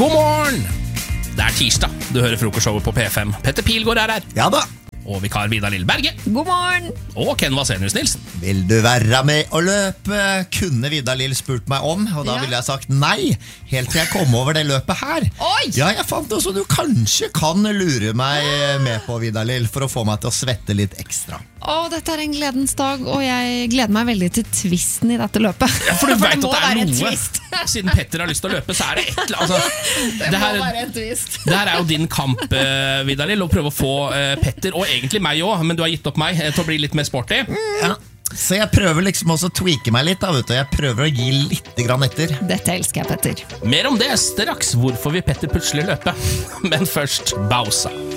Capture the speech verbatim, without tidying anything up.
God morgen! Det er tirsdag, du hører frokostshowet på P fem. Petter Pilgaard er her. Ja da. Og vikar Vidar Lilleberge. God morgen! Og Ken Vasenius Nilsen. Vil du være med å løpe? Kunne Vidar Lill spurt meg om, og da Ja. ville jeg sagt nei, helt til jeg kom over det løpet her. Oi! Ja, jeg fant noe som du kanskje kan lure meg med på, Vidar Lill, for å få meg til å svette litt ekstra. Å, dette er en gledens dag, og jeg gleder meg veldig til twisten i dette løpet. Ja, for du vet at må det er være en noe. twist. Siden Petter har lyst til å løpe, så er det et eller annet. Altså, Det, det, her, må være en twist. det her er jo din kamp, eh, Vidar Lill, å prøve å få eh, Petter, og egentlig meg også, men du har gitt opp meg, eh, til å bli litt mer sporty. Ja. Så jeg prøver liksom også å tweake meg litt, da, vet du. Jeg prøver å gi litt grann etter. Dette elsker jeg, Petter. Mer om det straks. Hvorfor vil Petter plutselig løpe? Men først Bausa.